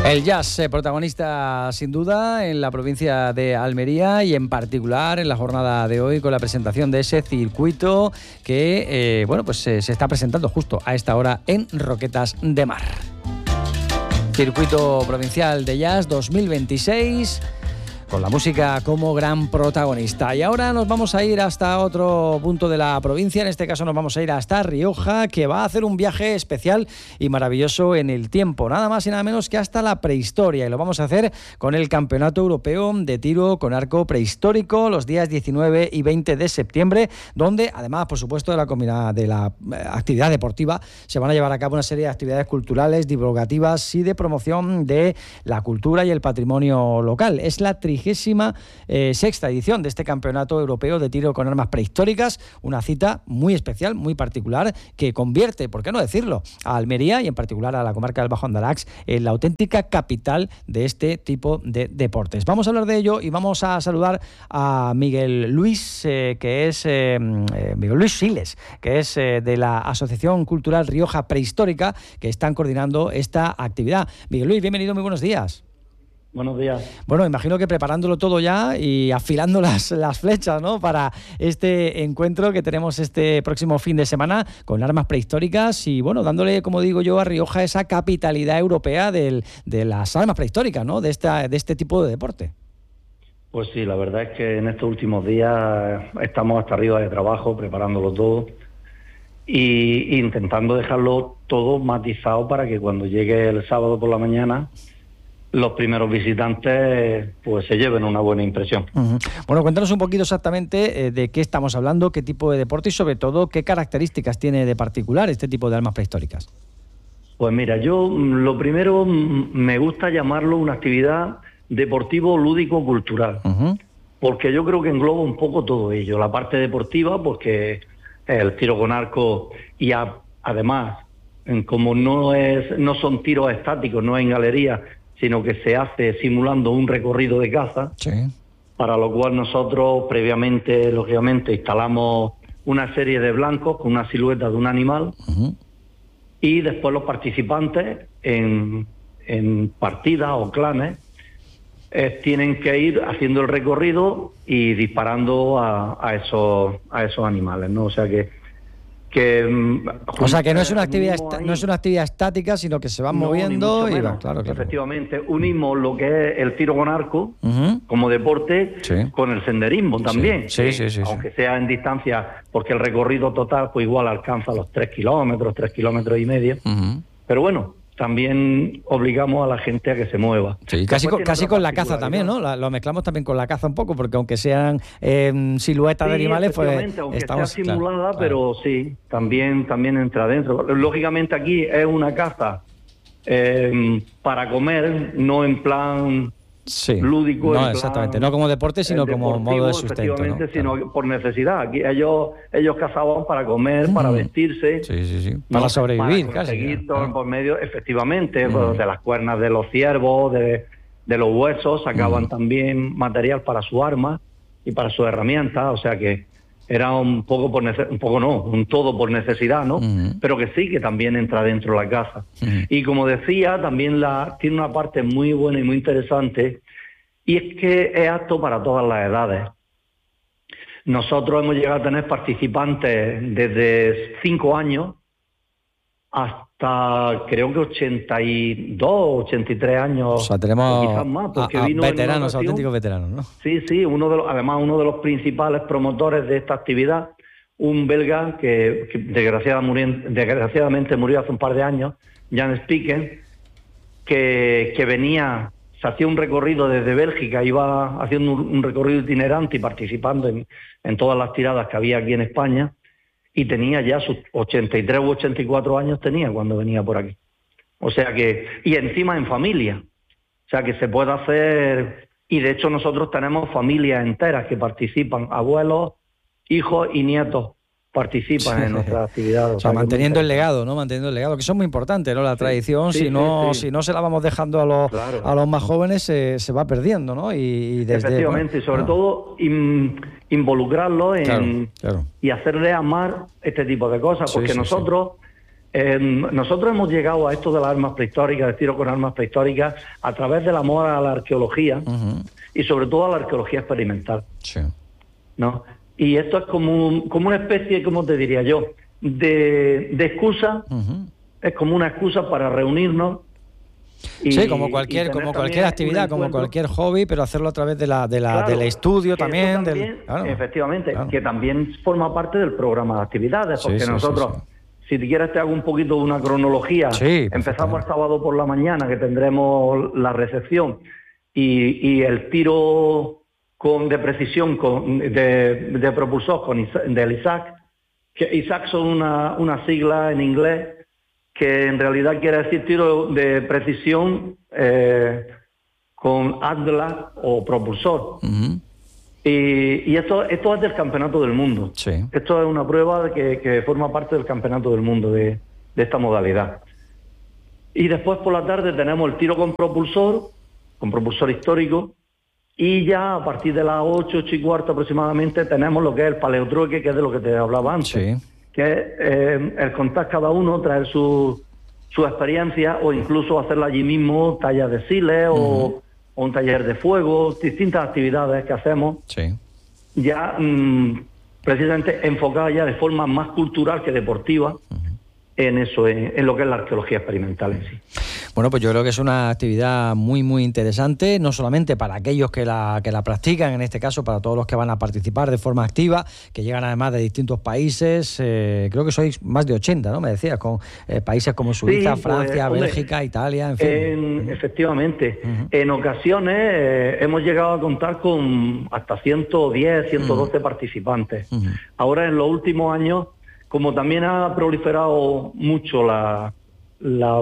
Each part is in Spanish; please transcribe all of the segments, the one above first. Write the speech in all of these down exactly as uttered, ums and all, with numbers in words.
El jazz, eh, protagonista sin duda en la provincia de Almería y en particular en la jornada de hoy con la presentación de ese circuito que eh, bueno, pues eh, se está presentando justo a esta hora en Roquetas de Mar. Circuito Provincial de Jazz dos mil veintiséis, con la música como gran protagonista. Y ahora nos vamos a ir hasta otro punto de la provincia, en este caso nos vamos a ir hasta Rioja, que va a hacer un viaje especial y maravilloso en el tiempo, nada más y nada menos que hasta la prehistoria, y lo vamos a hacer con el Campeonato Europeo de Tiro con Arco Prehistórico los días diecinueve y veinte de septiembre, donde además, por supuesto, de la, combina, de la actividad deportiva, se van a llevar a cabo una serie de actividades culturales, divulgativas y de promoción de la cultura y el patrimonio local. Es la trigésima eh, sexta edición de este Campeonato Europeo de Tiro con Armas Prehistóricas, una cita muy especial, muy particular, que convierte, por qué no decirlo, a Almería y en particular a la comarca del Bajo Andarax en la auténtica capital de este tipo de deportes. Vamos a hablar de ello y vamos a saludar a Miguel Luis, eh, que es eh, eh, Miguel Luis Siles, que es eh, de la Asociación Cultural Rioja Prehistórica, que están coordinando esta actividad. Miguel Luis, bienvenido, muy buenos días. Buenos días. Bueno, imagino que preparándolo todo ya y afilando las, las flechas, ¿no?, para este encuentro que tenemos este próximo fin de semana con armas prehistóricas y, bueno, dándole, como digo yo, a Rioja esa capitalidad europea del, de las armas prehistóricas, ¿no?, de, esta, de este tipo de deporte. Pues sí, la verdad es que en estos últimos días estamos hasta arriba de trabajo preparándolo todo y, y intentando dejarlo todo matizado para que cuando llegue el sábado por la mañana los primeros visitantes pues se lleven una buena impresión. Uh-huh. Bueno, cuéntanos un poquito exactamente eh, de qué estamos hablando, qué tipo de deporte y sobre todo qué características tiene de particular este tipo de armas prehistóricas. Pues mira, yo lo primero me gusta llamarlo una actividad deportivo lúdico cultural, uh-huh. porque yo creo que engloba un poco todo ello, la parte deportiva, porque el tiro con arco y a, además como no es no son tiros estáticos, no es en galería, sino que se hace simulando un recorrido de caza, sí. para lo cual nosotros previamente, lógicamente, instalamos una serie de blancos con una silueta de un animal, uh-huh. y después los participantes en, en partidas o clanes eh, tienen que ir haciendo el recorrido y disparando a, a, esos, a esos animales, ¿no? O sea que Que, o sea que no es una actividad ahí, no es una actividad estática, sino que se van no, moviendo y van, claro, claro. Efectivamente, unimos lo que es el tiro con arco, uh-huh. como deporte, sí. con el senderismo también, sí, sí, sí, sí, aunque sí. sea en distancia, porque el recorrido total pues igual alcanza los tres kilómetros, tres kilómetros y medio, uh-huh. pero bueno, también obligamos a la gente a que se mueva. Sí, casi con, casi con la caza también, ¿no? La, lo mezclamos también con la caza un poco, porque aunque sean eh, siluetas sí, de animales, pues aunque estamos, sea simulada, claro, pero claro. sí, también también entra dentro. Lógicamente aquí es una caza eh, para comer, no en plan sí. lúdico, no, en exactamente, plan, no como deporte, sino como modo de sustento, ¿no? Sino claro. por necesidad. Aquí ellos ellos cazaban para comer, mm. para vestirse, sí, sí, sí. para ¿no? sobrevivir, para conseguir casi, todo ¿no? por medio, efectivamente, mm. pues, de las cuernas de los ciervos, de, de los huesos, sacaban mm. también material para su arma y para sus herramientas, o sea que era un poco por nece- un poco no, un todo por necesidad, ¿no? Mm. Pero que sí que también entra dentro de la caza. Mm. Y como decía, también la tiene una parte muy buena y muy interesante. Y es que es apto para todas las edades. Nosotros hemos llegado a tener participantes desde cinco años hasta creo que ochenta y dos, ochenta y tres años. O sea, tenemos o quizás más, porque a, a vino veteranos, auténticos veteranos, ¿no? Sí, sí, uno de los, además uno de los principales promotores de esta actividad, un belga que, que desgraciadamente, desgraciadamente murió hace un par de años, Jan Spieken, que, que venía... Se hacía un recorrido desde Bélgica, iba haciendo un, un recorrido itinerante y participando en, en todas las tiradas que había aquí en España, y tenía ya sus ochenta y tres u ochenta y cuatro años tenía cuando venía por aquí. O sea que, y encima en familia, o sea que se puede hacer, y de hecho nosotros tenemos familias enteras que participan, abuelos, hijos y nietos participan en nuestras actividades. O sea, manteniendo el legado, ¿no? Manteniendo el legado, que eso es muy importante, ¿no? La sí, tradición, sí, si no sí, sí. si no se la vamos dejando a los claro. a los más jóvenes, se, se va perdiendo, ¿no? Y, y desde, efectivamente, bueno, y sobre no. todo in, involucrarlo en, claro, claro. y hacerle amar este tipo de cosas, porque sí, sí, nosotros, Eh, nosotros hemos llegado a esto de las armas prehistóricas, de tiro con armas prehistóricas, a través del amor a la arqueología uh-huh. y sobre todo a la arqueología experimental. Sí. ¿No? Y esto es como, como una especie, como te diría yo, de, de excusa, uh-huh. es como una excusa para reunirnos. Y, sí, como cualquier, como cualquier actividad, como cualquier hobby, pero hacerlo a través de la, de la, claro, del estudio también. también del, claro, efectivamente, claro. que también forma parte del programa de actividades, porque sí, sí, nosotros... Sí, sí. Si te quieres te hago un poquito de una cronología. Sí, empezamos el sábado por la mañana, que tendremos la recepción, y, y el tiro con de precisión con, de, de propulsor con Isaac, del Isaac, que Isaac son una, una sigla en inglés que en realidad quiere decir tiro de precisión eh, con Atlas o propulsor. Uh-huh. Y, y esto, esto es del Campeonato del Mundo. Sí. Esto es una prueba que, que forma parte del Campeonato del Mundo de, de esta modalidad. Y después por la tarde tenemos el tiro con propulsor, con propulsor histórico, y ya a partir de las ocho, ocho y cuarto aproximadamente tenemos lo que es el paleotrueque, que es de lo que te hablaba antes. Sí. Que es eh, el contar cada uno, traer su, su experiencia o incluso hacerla allí mismo, tallas de siles uh-huh. o... o un taller de fuego, distintas actividades que hacemos, sí. ya mmm, precisamente enfocadas ya de forma más cultural que deportiva uh-huh. en eso, en, en lo que es la arqueología experimental en sí. Bueno, pues yo creo que es una actividad muy, muy interesante, no solamente para aquellos que la, que la practican, en este caso para todos los que van a participar de forma activa, que llegan además de distintos países, eh, creo que sois más de ochenta, ¿no? Me decías, con eh, países como Suiza, sí, Francia, pues, Bélgica, hombre, Italia, en fin. En, efectivamente. Uh-huh. En ocasiones eh, hemos llegado a contar con hasta ciento diez, ciento doce uh-huh. participantes. Uh-huh. Ahora, en los últimos años, como también ha proliferado mucho la... la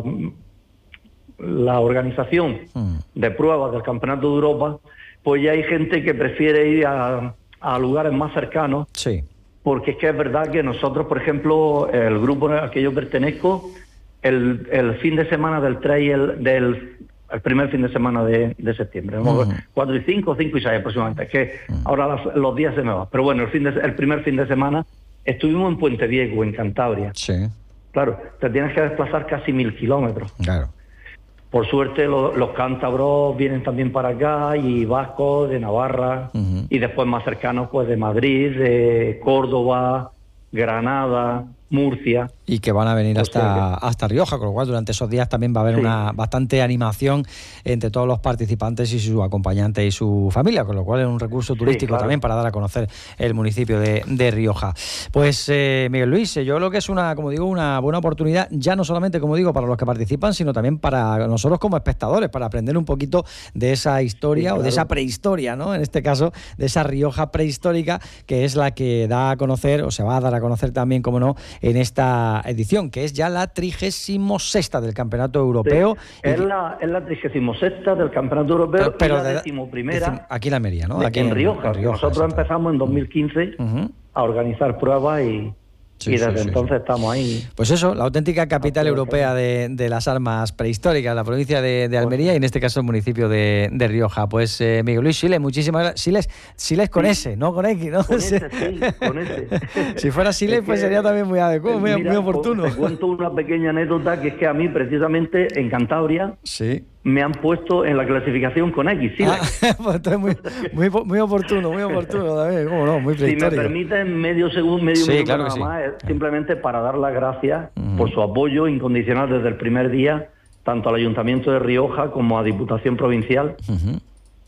la organización mm. de pruebas del Campeonato de Europa, pues ya hay gente que prefiere ir a, a lugares más cercanos, sí. porque es que es verdad que nosotros, por ejemplo, el grupo al que yo pertenezco, el, el fin de semana del trail, del el primer fin de semana de, de septiembre, mm. cuatro y cinco, cinco y seis aproximadamente, es que mm. ahora las, los días se me van, pero bueno, el, fin de, el primer fin de semana estuvimos en Puente Viejo, en Cantabria. Sí. Claro, te tienes que desplazar casi mil kilómetros. Claro. Por suerte los, los cántabros vienen también para acá, y vascos de Navarra, uh-huh. y después más cercanos pues de Madrid, de Córdoba, Granada, Murcia. Y que van a venir hasta, hasta Rioja, con lo cual durante esos días también va a haber sí. una bastante animación entre todos los participantes y su acompañante y su familia, con lo cual es un recurso turístico sí, claro. también para dar a conocer el municipio de, de Rioja. Pues eh, Miguel Luis, yo creo que es una, como digo, una buena oportunidad, ya no solamente, como digo, para los que participan, sino también para nosotros como espectadores, para aprender un poquito de esa historia sí, claro. o de esa prehistoria, ¿no? En este caso, de esa Rioja prehistórica, que es la que da a conocer, o se va a dar a conocer también, como no, en esta edición, que es ya la trigésimo sexta del Campeonato Europeo. Sí, es, y... la, es la trigésimo sexta del Campeonato Europeo, pero, pero y la decimoprimera decim, aquí en Almería, ¿no? Aquí en, en Rioja. En Rioja Nosotros empezamos en dos mil quince uh-huh. a organizar pruebas y... Sí, y desde sí, entonces sí. estamos ahí. Pues eso, la auténtica capital europea de, de las armas prehistóricas, la provincia de, de Almería y en este caso el municipio de, de Rioja. Pues eh, Miguel Luis Siles, muchísimas gracias. Siles, Siles con sí. S, no con X, ¿no? Con S, sí, con S. Si fuera Siles, es pues sería también muy adecuado, muy, mira, muy oportuno. Te cuento una pequeña anécdota, que es que a mí precisamente en Cantabria... Sí. me han puesto en la clasificación con X, sí. Ah, pues esto es muy, muy, muy oportuno, muy oportuno también, ¿cómo no? Muy prehistórico. Si me permiten medio segundo, medio sí, minuto claro nada sí. más, simplemente para dar las gracias uh-huh. por su apoyo incondicional desde el primer día, tanto al Ayuntamiento de Rioja como a Diputación Provincial, uh-huh.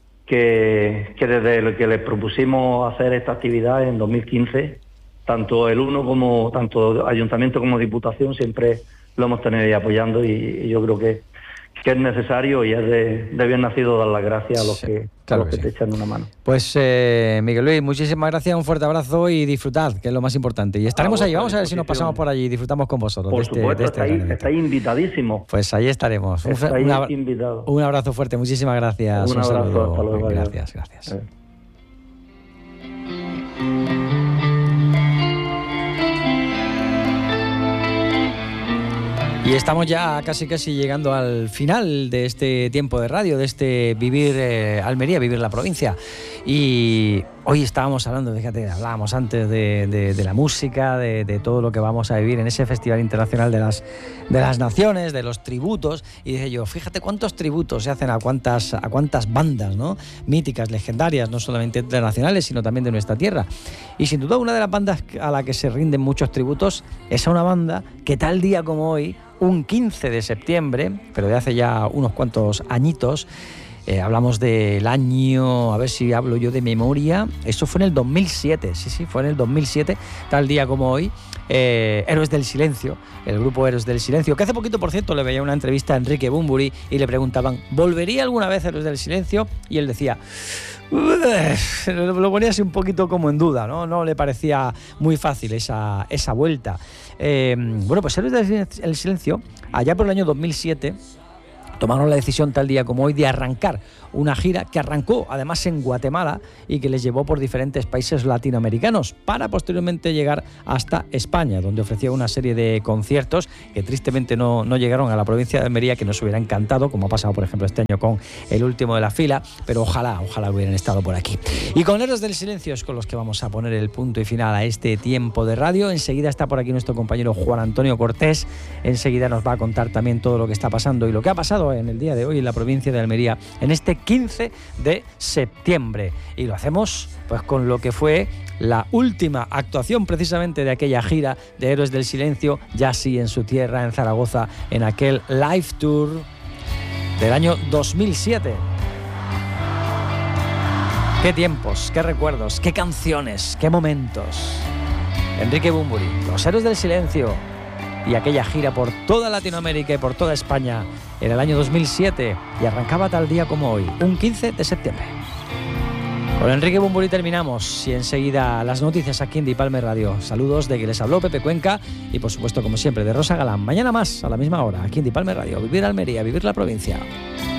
que, que desde el que les propusimos hacer esta actividad en dos mil quince, tanto el uno como, tanto Ayuntamiento como Diputación, siempre lo hemos tenido ahí apoyando y, y yo creo que que es necesario y es de, de bien nacido dar las gracias a los sí, que, claro a los que, que te sí. echan una mano. Pues eh, Miguel Luis, muchísimas gracias, un fuerte abrazo y disfrutad, que es lo más importante. Y estaremos allí, vamos a ver si nos pasamos por allí y disfrutamos con vosotros. Por de este, supuesto, de este estáis, estáis invitadísimos. Pues ahí estaremos. Estáis un, un, invitados. Un abrazo fuerte, muchísimas gracias. Un, un abrazo, saludo. hasta luego. Gracias, gracias. Eh. Y estamos ya casi casi llegando al final de este tiempo de radio, de este Vivir eh, Almería, Vivir la Provincia. Y Hoy estábamos hablando, fíjate, hablábamos antes de, de, de la música, de, de todo lo que vamos a vivir en ese Festival Internacional de las, de las Naciones, de los tributos, y dije yo, fíjate cuántos tributos se hacen a cuántas, a cuántas bandas, ¿no? Míticas, legendarias, no solamente internacionales, sino también de nuestra tierra. Y sin duda una de las bandas a la que se rinden muchos tributos es a una banda que tal día como hoy, un quince de septiembre, pero de hace ya unos cuantos añitos, Eh, hablamos del año, a ver si hablo yo de memoria, eso fue en el dos mil siete, sí, sí, fue en el dos mil siete, tal día como hoy, eh, Héroes del Silencio, el grupo Héroes del Silencio, que hace poquito, por cierto, le veía una entrevista a Enrique Bunbury y le preguntaban, ¿volvería alguna vez Héroes del Silencio? Y él decía, lo ponía así un poquito como en duda, ¿no? No le parecía muy fácil esa, esa vuelta. Eh, bueno, pues Héroes del Silencio, allá por el año dos mil siete, tomaron la decisión tal día como hoy de arrancar una gira que arrancó además en Guatemala y que les llevó por diferentes países latinoamericanos para posteriormente llegar hasta España, donde ofreció una serie de conciertos que tristemente no, no llegaron a la provincia de Almería, que nos hubiera encantado, como ha pasado por ejemplo este año con El Último de la Fila, pero ojalá, ojalá hubieran estado por aquí. Y con Héroes del Silencio es con los que vamos a poner el punto y final a este tiempo de radio. Enseguida está por aquí nuestro compañero Juan Antonio Cortés, enseguida nos va a contar también todo lo que está pasando y lo que ha pasado en el día de hoy en la provincia de Almería en este quince de septiembre, y lo hacemos pues con lo que fue la última actuación precisamente de aquella gira de Héroes del Silencio, ya sí en su tierra, en Zaragoza, en aquel live tour del año dos mil siete. Qué tiempos, qué recuerdos, qué canciones, qué momentos. Enrique Bunbury, los Héroes del Silencio y aquella gira por toda Latinoamérica y por toda España en el año dos mil siete, y arrancaba tal día como hoy, un quince de septiembre. Con Enrique Bunbury terminamos y enseguida las noticias aquí en Dipalme Radio. Saludos de que les habló Pepe Cuenca y por supuesto como siempre de Rosa Galán. Mañana más a la misma hora aquí en Dipalme Radio. Vivir Almería, vivir la provincia.